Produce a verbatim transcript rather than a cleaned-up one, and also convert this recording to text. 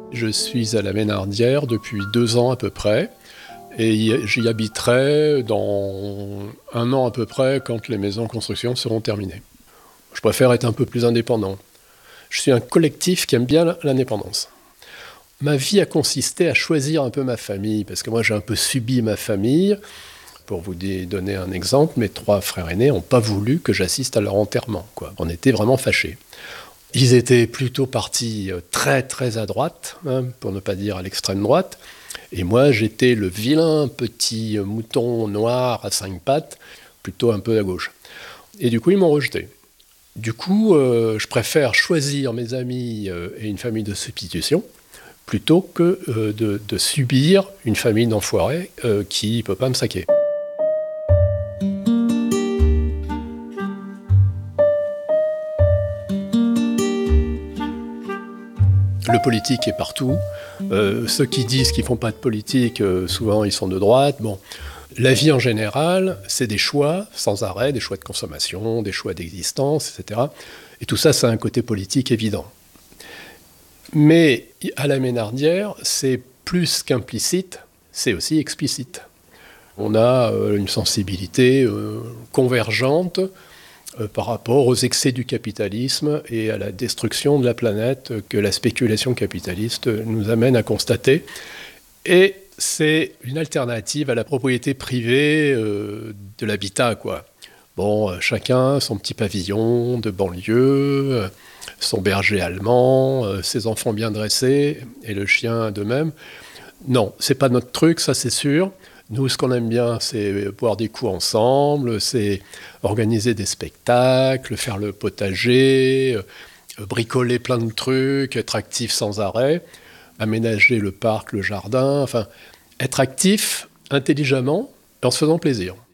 Je suis à la Mesnardière depuis deux ans à peu près, et j'y habiterai dans un an à peu près quand les maisons en construction seront terminées. Je préfère être un peu plus indépendant. Je suis un collectif qui aime bien l'indépendance. Ma vie a consisté à choisir un peu ma famille, parce que moi j'ai un peu subi ma famille. Pour vous donner un exemple, mes trois frères aînés n'ont pas voulu que j'assiste à leur enterrement, quoi. On était vraiment fâchés. Ils étaient plutôt partis très très à droite, hein, pour ne pas dire à l'extrême droite. Et moi j'étais le vilain petit mouton noir à cinq pattes, plutôt un peu à gauche. Et du coup ils m'ont rejeté. Du coup, euh, je préfère choisir mes amis euh, et une famille de substitution plutôt que euh, de, de subir une famille d'enfoirés euh, qui ne peut pas me saquer. Le politique est partout. Euh, ceux qui disent qu'ils ne font pas de politique, euh, souvent ils sont de droite. Bon. La vie en général, c'est des choix sans arrêt, des choix de consommation, des choix d'existence, et cetera. Et tout ça, ça a un côté politique évident. Mais à la Mesnardière, c'est plus qu'implicite, c'est aussi explicite. On a euh, une sensibilité euh, convergente euh, par rapport aux excès du capitalisme et à la destruction de la planète que la spéculation capitaliste nous amène à constater. Et c'est une alternative à la propriété privée euh, de l'habitat, quoi. Bon, euh, chacun son petit pavillon de banlieue, euh, son berger allemand, euh, ses enfants bien dressés, et le chien de même. Non, c'est pas notre truc, ça c'est sûr. Nous, ce qu'on aime bien, c'est boire des coups ensemble, c'est organiser des spectacles, faire le potager, euh, bricoler plein de trucs, être actif sans arrêt, aménager le parc, le jardin, enfin, être actif intelligemment en se faisant plaisir.